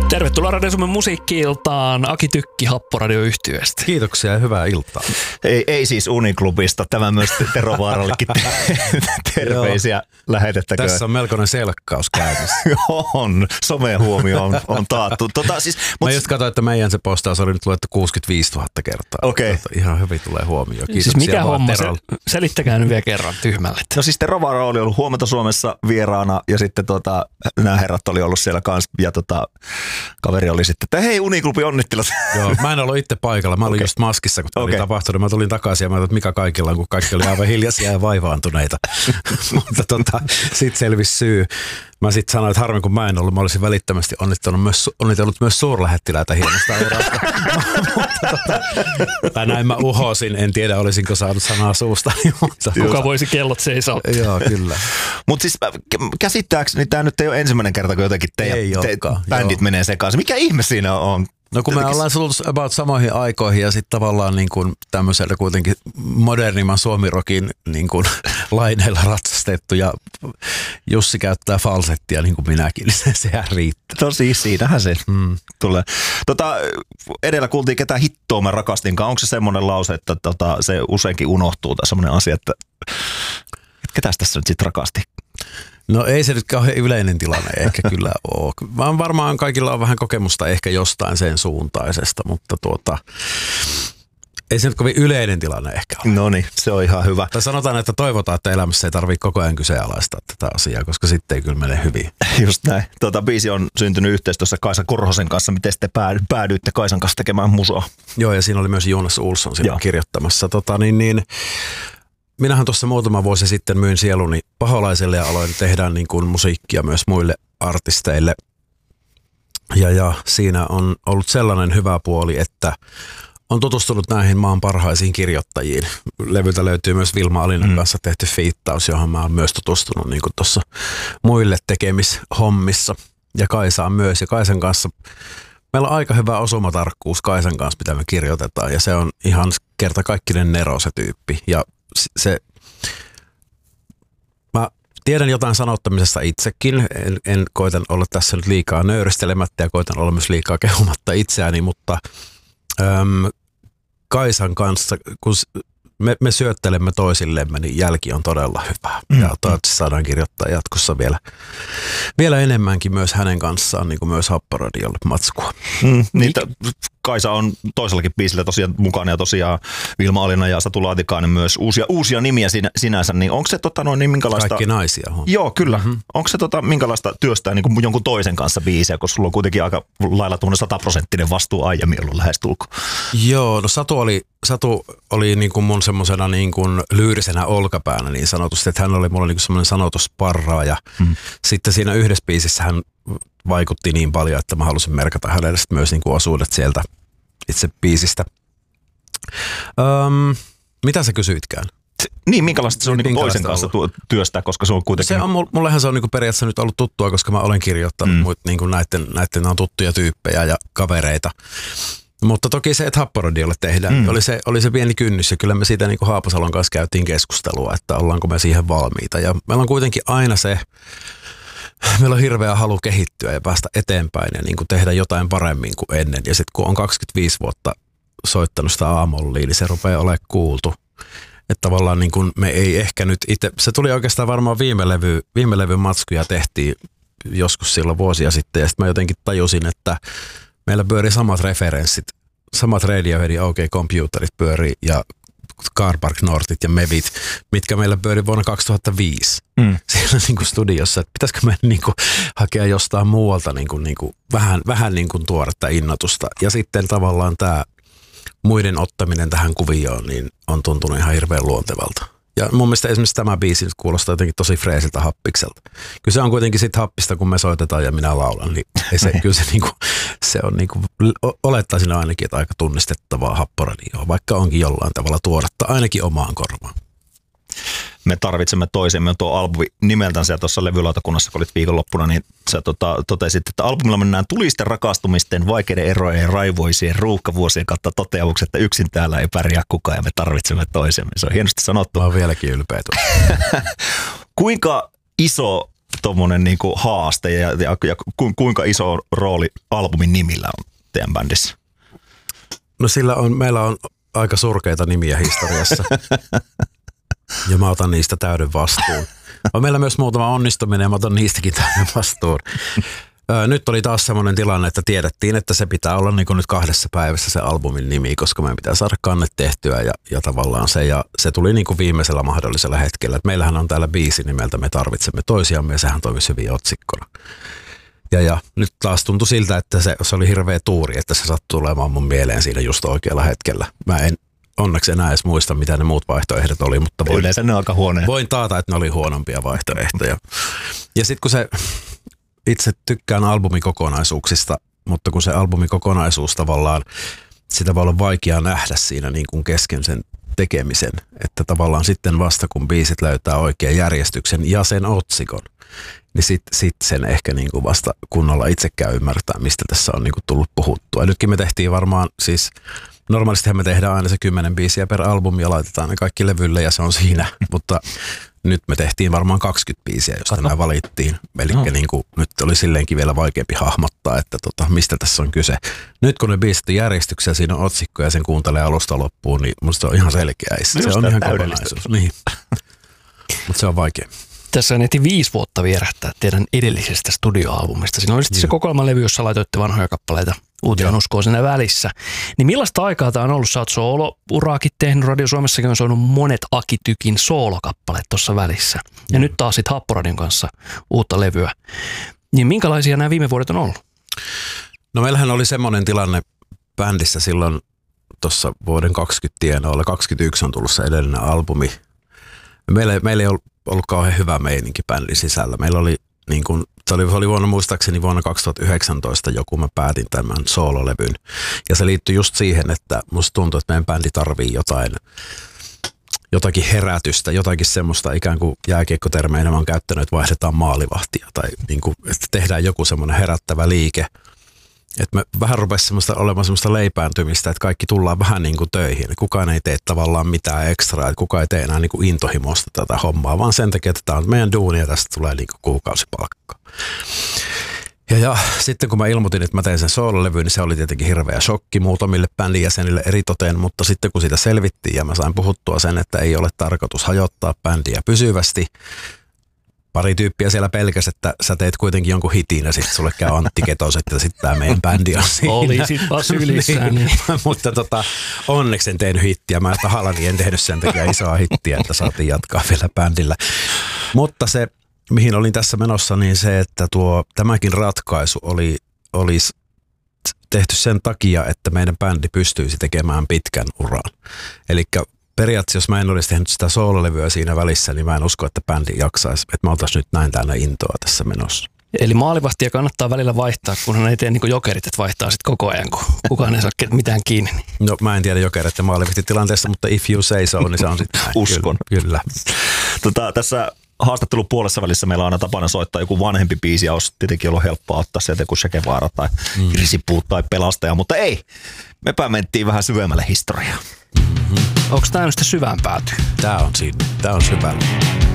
Tervetuloa Radio Suomen musiikki-iltaan. Aki Tykki Happoradio-yhtyeestä. Kiitoksia ja hyvää iltaa. Ei siis Uniklubista. Tämä myös Tero Vaarallekin terveisiä lähetettäköön. Tässä on melkoinen selkkaus käynnissä. On. Somehuomio on taattu. Siis, mä just katsoin, että meidän se postaus oli nyt luettu 65 000 kertaa. Okei. Ihan hyvin tulee huomio. Kiitoksia siis mikä homma? Selittäkää nyt vielä kerran tyhmälle. No siis Tero Vaara oli ollut huomenta Suomessa vieraana ja sitten nämä herrat oli ollut siellä kanssa ja kaveri oli sitten, että hei Uniklubi onnittelut. Joo, mä en ollut itse paikalla. Mä olin just maskissa, kun oli tapahtunut. Mä tulin takaisin ja mä ajattelin, että mikä kaikilla on, kun kaikki oli aivan hiljaisia ja vaivaantuneita. Mutta sit selvisi syy. Mä sitten sanoin, että harmi kun mä en ollut, mä olisin välittömästi onnitellut myös suurlähettiläitä hienosta urasta. Tai näin mä uhosin, en tiedä olisinko saanut sanaa suusta. Kuka voisi kellot seisoo? Joo, kyllä. Mutta siis käsittääkseni tämä nyt ei ole ensimmäinen kerta, kun jotenkin teidän bändit menee sekaisin. Mikä ihme siinä on? No kun me ollaan tullut about samoihin aikoihin ja sitten tavallaan niin kuin tämmöisellä kuitenkin modernimman suomirokin niin kuin laineilla ratsastettu ja Jussi käyttää falsettia niin kuin minäkin, niin sehän riittää. No siis siinähän se tulee. Edellä kuultiin ketä hittoa mä rakastinkaan. Onko se semmoinen lause, että se useinkin unohtuu tai semmoinen asia, että ketäs tässä nyt sitten rakasti? No ei se nyt kauhean yleinen tilanne ehkä kyllä ole. Vaan varmaan kaikilla on vähän kokemusta ehkä jostain sen suuntaisesta, mutta ei se nyt kovin yleinen tilanne ehkä ole. No niin, se on ihan hyvä. Tai sanotaan, että toivotaan, että elämässä ei tarvitse koko ajan kyseenalaistaa tätä asiaa, koska sitten ei kyllä mene hyvin. Just näin. Biisi on syntynyt yhteistyössä Kaisa Korhosen kanssa. Miten te päädyitte Kaisan kanssa tekemään musoa? Joo, ja siinä oli myös Jonas Olsson siinä kirjoittamassa. Minähän tuossa muutama vuosi sitten myin sieluni Paholaiselle ja aloin tehdä niin kuin musiikkia myös muille artisteille. Ja siinä on ollut sellainen hyvä puoli, että on tutustunut näihin maan parhaisiin kirjoittajiin. Levyltä löytyy myös Vilma Alinen kanssa tehty fiittaus, johon mä oon myös tutustunut niin kuin tuossa muille tekemishommissa. Ja Kaisaan myös. Ja Kaisan kanssa meillä on aika hyvä osumatarkkuus Kaisan kanssa, mitä me kirjoitetaan. Ja se on ihan kertakaikkinen nero se tyyppi. Ja mä tiedän jotain sanottamisesta itsekin, en koitan olla tässä nyt liikaa nöyristelemättä ja koitan olla myös liikaa kehumatta itseäni, mutta Kaisan kanssa, kun me syöttelemme toisillemme, niin jälki on todella hyvä. Ja toivottavasti saadaan kirjoittaa jatkossa vielä enemmänkin myös hänen kanssaan, niin kuin myös Happoradiolle matskua. Niitä Kaisa on toisellakin biisillä tosiaan mukana ja tosiaan Vilma Alina ja Satu Laatikainen myös uusia nimiä sinänsä, niin onko se niin minkälaista... Kaikki naisia. Joo, kyllä. Onko se minkälaista työstää niin kuin jonkun toisen kanssa biisiä, koska sulla on kuitenkin aika lailla 100% vastuu aiemmin ollut lähestulko? Joo, no Satu oli niin kuin mun semmosena niin kuin lyyrisenä olkapäänä niin sanotusti, että hän oli mulla niin kuin semmoinen sanotusparraaja. Sitten siinä yhdessä biisissä hän vaikutti niin paljon, että mä halusin merkata hänelle myös niin kuin osuudet sieltä itse biisistä. Mitä sä kysyitkään? Niin, minkälaista se on niin toisen kanssa työstää, koska se on kuitenkin... Mullehan se on niin periaatteessa nyt ollut tuttua, koska mä olen kirjoittanut niin kuin näiden on tuttuja tyyppejä ja kavereita. Mutta toki se, että Happoradiolle tehdään, oli se pieni kynnys ja kyllä me siitä niin kuin Haapasalon kanssa käytiin keskustelua, että ollaanko me siihen valmiita. Ja meillä on kuitenkin aina meillä on hirveä halu kehittyä ja päästä eteenpäin ja niin kuin tehdä jotain paremmin kuin ennen. Ja sitten kun on 25 vuotta soittanut sitä aamollia, niin se rupeaa olemaan kuultu. Että tavallaan niin kuin me ei ehkä nyt itse, se tuli oikeastaan varmaan viime levy matskuja tehtiin joskus silloin vuosia sitten ja sitten mä jotenkin tajusin, että meillä pyörii samat referenssit, samat Radioheadin OK Computerit pyörii ja Car Park Northit ja Mevit, mitkä meillä pyöri vuonna 2005 siellä niin kuin studiossa. Että pitäisikö me niin kuin hakea jostain muualta niin kuin vähän niin kuin tuoretta innotusta. Ja sitten tavallaan tämä muiden ottaminen tähän kuvioon niin on tuntunut ihan hirveän luontevalta. Ja mun mielestä esimerkiksi tämä biisi nyt kuulostaa jotenkin tosi freesiltä happikselta. Kyllä se on kuitenkin sit happista, kun me soitetaan ja minä laulan, niin ei se, kyllä se on niinku, olettaisin ainakin, että aika tunnistettavaa Happoradioa, vaikka onkin jollain tavalla tuoretta, ainakin omaan korvaan. Me tarvitsemme toisemme. Tuo albumi nimeltänsä ja tuossa levylautakunnassa, kun olit viikonloppuna, niin sä totesit, että albumilla mennään tulisten rakastumisten, vaikeiden erojen ja raivoisien ruuhkavuosien kautta toteamukset, että yksin täällä ei pärjää kukaan ja me tarvitsemme toisemme. Se on hienosti sanottu. Mä oon vieläkin ylpeä. Kuinka iso tommonen niinku haaste ja kuinka iso rooli albumin nimillä on teidän bändissä? No meillä on aika surkeita nimiä historiassa ja mä otan niistä täyden vastuun. On meillä myös muutama onnistuminen ja mä otan niistäkin täyden vastuun. Nyt oli taas semmoinen tilanne, että tiedettiin, että se pitää olla niin kuin nyt 2 päivässä se albumin nimi, koska meidän pitää saada kannet tehtyä ja tavallaan se tuli niin kuin viimeisellä mahdollisella hetkellä. Et meillähän on täällä biisi nimeltä Me tarvitsemme toisiamme ja sehän toimisi hyvin otsikkona. Ja nyt taas tuntui siltä, että se oli hirveä tuuri, että se sattui tulemaan mun mieleen siinä just oikealla hetkellä. Mä en onneksi enää edes muista, mitä ne muut vaihtoehdot oli, mutta yleensä ne on aika huonoja. Voin taata, että ne oli huonompia vaihtoehtoja. Ja sitten kun se itse tykkään albumikokonaisuuksista, mutta kun se albumikokonaisuus tavallaan, sitä voi olla vaikea nähdä siinä niin kuin kesken sen tekemisen, että tavallaan sitten vasta kun biisit löytää oikean järjestyksen ja sen otsikon, niin sit sen ehkä niin kuin vasta kunnolla itsekään ymmärtää, mistä tässä on niin kuin tullut puhuttua. Ja nytkin me tehtiin varmaan siis, normaalistihan me tehdään aina se 10 biisiä per albumi ja laitetaan ne kaikki levylle ja se on siinä, mutta nyt me tehtiin varmaan 20 biisiä, josta nämä valittiin. Eli niin kuin, nyt oli silleenkin vielä vaikeampi hahmottaa, että mistä tässä on kyse. Nyt kun ne biisit on järjestyksessä, siinä on otsikko ja sen kuuntelee alusta loppuun, niin musta se on ihan selkeä. Se on ihan kokonaisuus. Niin. Mutta se on vaikea. Tässä on heti 5 vuotta vierähtää teidän edellisestä studioalbumista. Siinä oli sitten se kokoelmalevy, jossa laitoitte vanhoja kappaleita Uutiaan uskoa siinä välissä. Niin millaista aikaa tämä on ollut? Sä oot soolo-uraakin tehnyt, Radio Suomessakin on soinut monet Aki Tykin soolokappaleet tuossa välissä. Ja nyt taas sitten Happoradion kanssa uutta levyä. Niin minkälaisia nämä viime vuodet on ollut? No meillähän oli semmoinen tilanne bändissä silloin tuossa vuoden 20 tienoilla. 21 on tullut se edellinen albumi. Meillä ei ollut kauhean hyvä meininki bändin sisällä. Meillä oli niin kuin, se oli muistaakseni vuonna 2019 joku, mä päätin tämän soololevyn. Ja se liittyi just siihen, että musta tuntuu, että meidän bändi tarvii jotakin herätystä, jotakin semmoista ikään kuin jääkiekkotermeinä mä oon käyttänyt, että vaihdetaan maalivahtia tai niin kuin, että tehdään joku semmoinen herättävä liike. Että me vähän rupesi olemaan semmoista leipääntymistä, että kaikki tullaan vähän niin kuin töihin. Kukaan ei tee tavallaan mitään ekstraa, että kukaan ei tee enää niin kuin intohimosta tätä hommaa, vaan sen takia, että tämä on meidän duuni ja tästä tulee niin kuin kuukausipalkka. Ja sitten kun mä ilmoitin, että mä tein sen soololevyyn, niin se oli tietenkin hirveä shokki muutamille bändin jäsenille eritoten, mutta sitten kun sitä selvittiin ja mä sain puhuttua sen, että ei ole tarkoitus hajottaa bändiä pysyvästi, pari tyyppiä siellä pelkäsi, että sä teet kuitenkin jonkun hitin ja sitten sulle käy Antti Ketos, että sitten tämä meidän bändi on siinä. Oli sitten taas ylissään. Niin. Mutta onneksi en tehnyt hittiä. Mä tahallani en tehnyt sen takia isoa hittiä, että saatiin jatkaa vielä bändillä. Mutta se, mihin olin tässä menossa, niin se, että tämäkin ratkaisu oli tehty sen takia, että meidän bändi pystyisi tekemään pitkän uran. Elikkä periaatteessa, jos mä en olisi tehnyt sitä soololevyä siinä välissä, niin mä en usko, että bändi jaksaisi. Että me oltaisiin nyt näin täynnä intoa tässä menossa. Eli maalivahtia kannattaa välillä vaihtaa, kunhan ei tee niin kuin Jokerit, että vaihtaa sitten koko ajan, kun kukaan ei saa mitään kiinni. No mä en tiedä Jokerit ja maalivahtitilanteessa, mutta if you say so, niin se on sitten uskon. Kyllä. Tässä haastattelun puolessa välissä meillä on aina tapana soittaa joku vanhempi biisi, ja olisi tietenkin ollut helppoa ottaa sieltä joku Che Guevara tai Risipuut tai Pelastaja, mutta ei. Mepä mentiin vähän syvemmälle historiaan. Onko tämä nyt sitten syvään päätyy? Tämä on syvällä.